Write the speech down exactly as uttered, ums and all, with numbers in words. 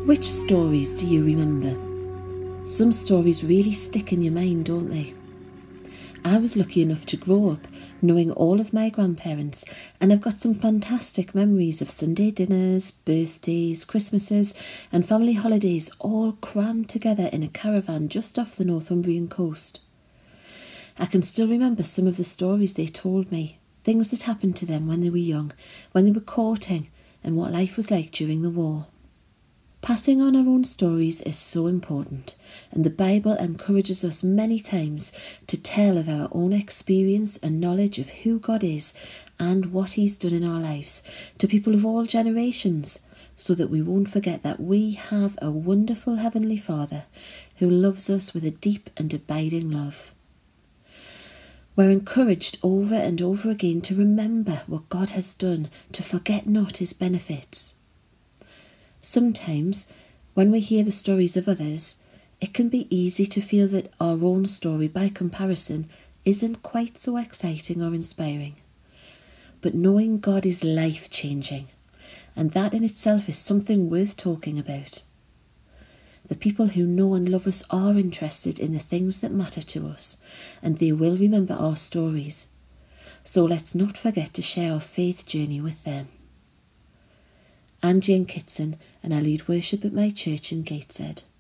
Which stories do you remember? Some stories really stick in your mind, don't they? I was lucky enough to grow up knowing all of my grandparents, and I've got some fantastic memories of Sunday dinners, birthdays, Christmases and family holidays all crammed together in a caravan just off the Northumbrian coast. I can still remember some of the stories they told me, things that happened to them when they were young, when they were courting, and what life was like during the war. Passing on our own stories is so important, and the Bible encourages us many times to tell of our own experience and knowledge of who God is and what He's done in our lives to people of all generations, so that we won't forget that we have a wonderful Heavenly Father who loves us with a deep and abiding love. We're encouraged over and over again to remember what God has done, to forget not His benefits. Sometimes, when we hear the stories of others, it can be easy to feel that our own story, by comparison, isn't quite so exciting or inspiring. But knowing God is life-changing, and that in itself is something worth talking about. The people who know and love us are interested in the things that matter to us, and they will remember our stories. So let's not forget to share our faith journey with them. I'm Jane Kitson, and I lead worship at my church in Gateshead.